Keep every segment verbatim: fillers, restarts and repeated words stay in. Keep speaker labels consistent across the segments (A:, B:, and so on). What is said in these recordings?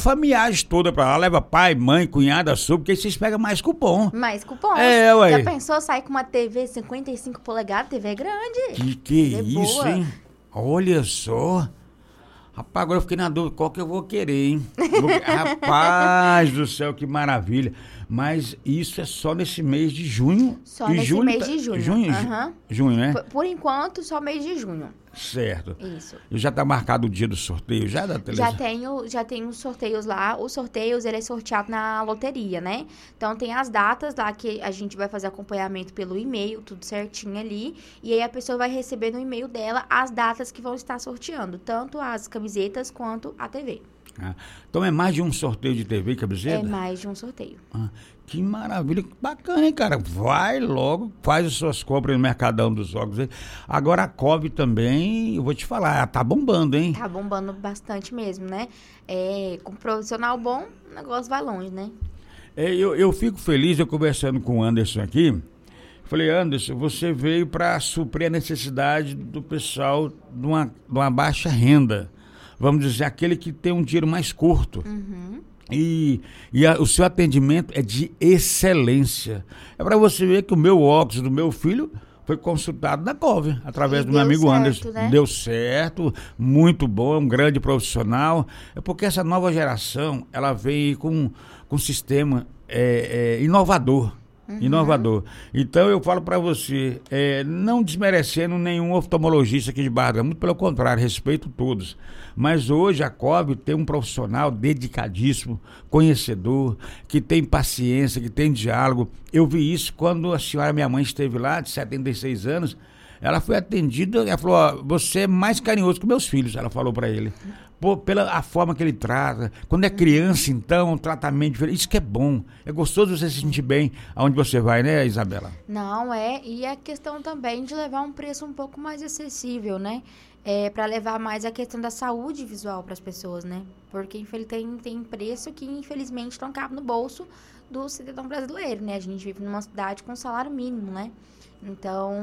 A: família toda pra lá, leva pai, mãe, cunhada, sogro, porque aí vocês pegam mais cupom.
B: Mais cupom.
A: É, ué.
B: Já pensou sair com uma T V cinquenta e cinco polegadas? T V é grande.
A: Que que
B: T V
A: isso,
B: boa.
A: hein? Olha só. Rapaz, agora eu fiquei na dúvida, qual que eu vou querer, hein? Vou- Rapaz do céu, que maravilha. Mas isso é só nesse mês de junho.
B: Só
A: E
B: nesse
A: julho
B: mês
A: tá-
B: de junho.
A: Junho,
B: Aham.
A: junho, né?
B: Por, por enquanto, só mês de junho.
A: Certo.
B: Isso.
A: E já tá marcado o dia do sorteio, já da televisão?
B: Já tenho, já tenho os sorteios lá. Os sorteios, ele é sorteado na loteria, né? Então, tem as datas lá que a gente vai fazer acompanhamento pelo e-mail, tudo certinho ali. E aí, a pessoa vai receber no e-mail dela as datas que vão estar sorteando. Tanto as camisetas quanto a T V.
A: Ah, então é mais de um sorteio de T V e camiseta?
B: É mais de um sorteio.
A: Ah, que maravilha, que bacana, hein, cara? Vai logo, faz as suas compras no Mercadão dos Jogos aí. Agora a Cove também, eu vou te falar, ela tá bombando, hein?
B: Tá bombando bastante mesmo, né? É, com profissional bom, o negócio vai longe, né?
A: É, eu, eu fico feliz, eu conversando com o Anderson aqui, falei, Anderson, você veio para suprir a necessidade do pessoal de uma, de uma baixa renda. Vamos dizer, aquele que tem um dinheiro mais curto.
B: Uhum.
A: E, e a- o seu atendimento é de excelência. É para você ver que o meu óculos do meu filho foi consultado na Cove, através
B: E
A: do meu
B: deu
A: amigo
B: certo,
A: Anderson.
B: né?
A: Deu certo, muito bom, é um grande profissional. É porque essa nova geração, ela vem com, com um sistema é, é, inovador. Inovador. Então eu falo para você, é, não desmerecendo nenhum oftalmologista aqui de Barra, muito pelo contrário, respeito todos. Mas hoje a Cove tem um profissional dedicadíssimo, conhecedor, que tem paciência, que tem diálogo. Eu vi isso quando a senhora, minha mãe, esteve lá, de setenta e seis anos. Ela foi atendida, ela falou, ó, você é mais carinhoso que meus filhos, ela falou para ele. Pô, pela a forma que ele trata. Quando é criança, então, um tratamento diferente. Isso que é bom. É gostoso você se sentir bem aonde você vai, né, Isabela?
B: Não, é. E é questão também de levar um preço um pouco mais acessível, né? É, para levar mais a questão da saúde visual para as pessoas, né? Porque infel- tem, tem preço que, infelizmente, não cabe no bolso do cidadão brasileiro, né? A gente vive numa cidade com salário mínimo, né? Então,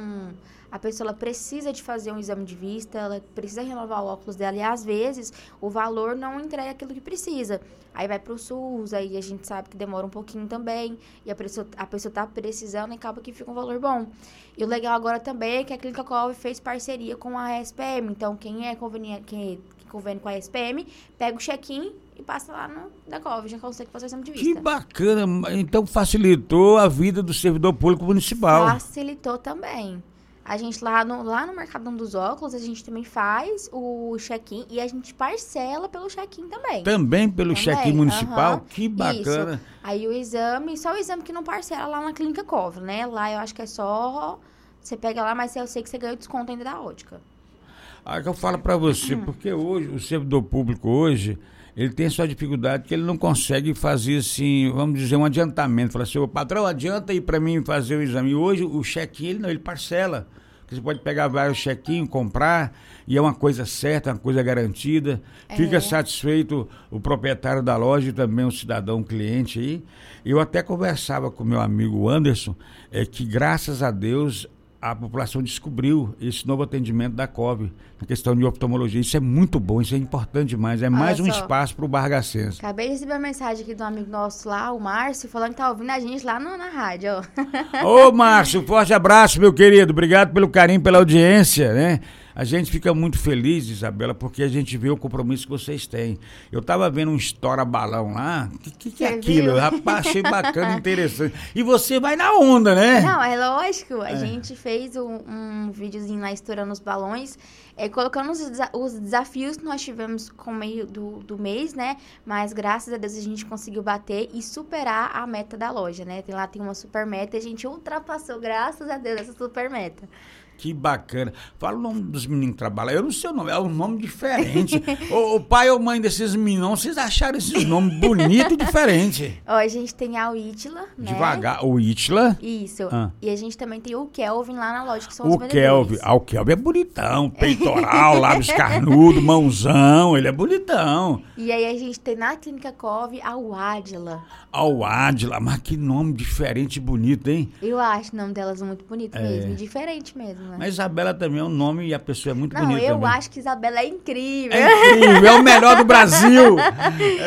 B: a pessoa ela precisa de fazer um exame de vista, ela precisa renovar o óculos dela e, às vezes, o valor não entrega aquilo que precisa. Aí vai pro SUS, aí a gente sabe que demora um pouquinho também, e a pessoa, a pessoa tá precisando e acaba que fica um valor bom. E o legal agora também é que a Clínica Cove fez parceria com a S P M, então quem é conveniente, quem é convênio com a S P M, pega o check-in e passa lá no da Cove, já consegue fazer o exame de
A: Que
B: vista.
A: bacana. Então facilitou a vida do servidor público municipal.
B: Facilitou também. A gente lá no, lá no Mercadão dos Óculos, a gente também faz o check-in e a gente parcela pelo check-in também.
A: Também pelo
B: Também,
A: check-in municipal?
B: aham.
A: Que bacana.
B: Isso. Aí o exame, só o exame que não parcela lá na Clínica Cove, né? Lá eu acho que é só, você pega lá, mas eu sei que você ganha o desconto ainda da ótica.
A: Aí que eu falo para você, porque hoje, o servidor público hoje, ele tem sua dificuldade que ele não consegue fazer assim, vamos dizer, um adiantamento. Fala assim, ô patrão, adianta aí para mim fazer o exame. E hoje o check-in, ele não, ele parcela. Você pode pegar vários check-in, comprar, e é uma coisa certa, uma coisa garantida.
B: É.
A: Fica satisfeito o proprietário da loja e também o cidadão cliente aí. Eu até conversava com meu amigo Anderson, é, que graças a Deus a população descobriu esse novo atendimento da Cove, na questão de oftalmologia. Isso é muito bom, isso é importante demais. É
B: Olha
A: mais um
B: só.
A: espaço para o Bargacense.
B: Acabei de receber uma mensagem aqui de um amigo nosso lá, o Márcio, falando que tá ouvindo a gente lá no, na rádio, ó.
A: Ô, Márcio, forte abraço, meu querido. Obrigado pelo carinho, pela audiência, né? A gente fica muito feliz, Isabela, porque a gente vê o compromisso que vocês têm. Eu tava vendo um estoura-balão lá. O que, que, que é
B: Você
A: aquilo?
B: viu?
A: Rapaz, achei bacana, interessante. E você vai na onda, né?
B: Não, é lógico. A gente fez um, um videozinho lá estourando os balões, é, colocando os, desa- os desafios que nós tivemos com o meio do, do mês, né? Mas graças a Deus a gente conseguiu bater e superar a meta da loja, né? Tem, lá tem uma super meta e a gente ultrapassou, graças a Deus, essa super meta.
A: Que bacana. Fala o nome dos meninos que trabalham. Eu não sei o nome, é um nome diferente. O, o pai ou mãe desses meninos, vocês acharam esses nomes bonitos e diferentes?
B: Ó, a gente tem a Itla, né?
A: Devagar. O Itla.
B: Isso.
A: Ah.
B: E a gente também tem o Kelvin lá na loja, que são
A: O
B: os
A: Kelvin.
B: vendedores.
A: Ah, o Kelvin é bonitão. Peitoral, lábios carnudo, mãozão. Ele é bonitão.
B: E aí a gente tem na Clínica Cove a Adila.
A: Ao Adila, mas que nome diferente e bonito, hein?
B: Eu acho o nome delas muito bonito
A: É.
B: mesmo, e diferente mesmo, né?
A: Mas Isabela também é um nome e a pessoa é muito
B: Não,
A: bonita
B: eu
A: também.
B: acho que Isabela é incrível.
A: É incrível, é o melhor do Brasil.